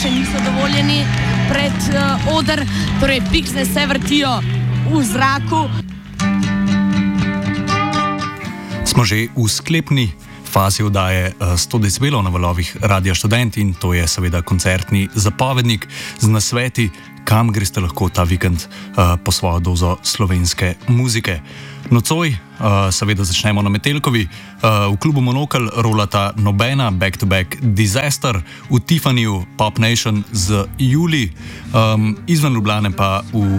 še niso dovoljeni pred oder, torej piksne se vrtijo v zraku. Smo že v sklepni fazi oddaje 100 decibelov na valovih Radia Študent in to je seveda koncertni zapovednik z nasveti, kam greste lahko ta vikend po svojo dozo slovenske muzike. Nocoj seveda začnemo na Metelkovi, v klubu Monokel rolata Nobena, Back to Back Disaster, v Tiffanyju Pop Nation z Juli, izven Ljubljane pa v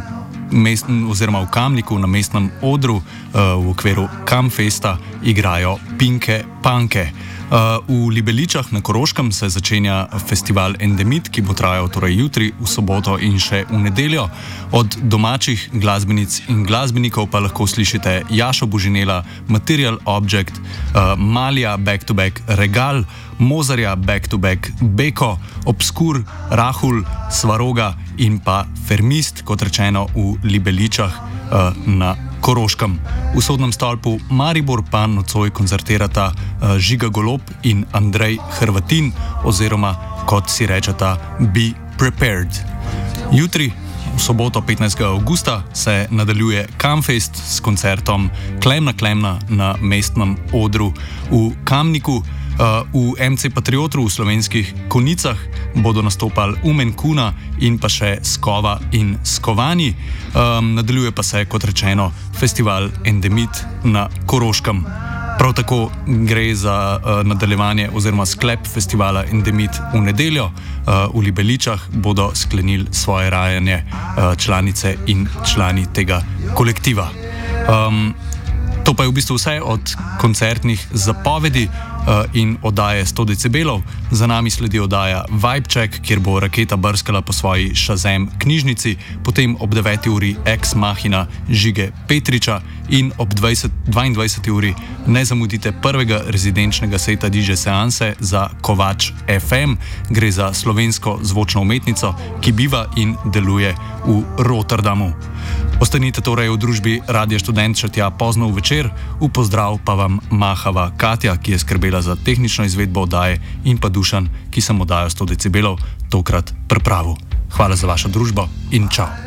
Kamniku na mestnem odru v okviru Kamfesta igrajo Pinke Panke. V Libeličah na Koroškem se začenja festival Endemit, ki bo trajal torej jutri, v soboto in še v nedeljo. Od domačih glasbenic in glasbenikov pa lahko slišite Jašo Božinela, Material Object, Malija Back to Back Regal, Mozarja Back to Back Beko, Obskur, Rahul, Svaroga in pa Fermist, kot rečeno v Libeličah na Koroškem. V Sodnem stolpu Maribor pa nocoj koncertirata Žiga Golob in Andrej Hrvatin, oziroma kot si rečeta Be Prepared. Jutri, v soboto 15. avgusta, se nadaljuje Kamfest s koncertom Klemna na mestnem odru v Kamniku. V MC Patriotru v Slovenskih Konicah bodo nastopali Umen Kuna in pa še Skova in Skovani. Nadaljuje pa se, kot rečeno, festival Endemit na Koroškem. Prav tako gre za nadaljevanje oziroma sklep festivala Endemit v nedeljo. V Libeličah bodo sklenili svoje rajanje članice in člani tega kolektiva. To pa je v bistvu vse od koncertnih zapovedi in oddaje 100 decibelov. Za nami sledi oddaja Vibe Check, kjer bo Raketa brskala po svoji Shazam knjižnici, potem ob 9. uri Ex Machina Žige Petriča in ob 22. uri ne zamudite prvega rezidenčnega seta DJ seanse za Kovač FM. Gre za slovensko zvočno umetnico, ki biva in deluje v Rotterdamu. Ostanite torej v družbi Radia Študent še tja pozno v večer. V pozdrav pa vam mahava Katja, ki je skrbela za tehnično izvedbo oddaje, in pa Dušan, ki sem oddajo 100 decibelov tokrat pripravil. Hvala za vašo družbo in čau.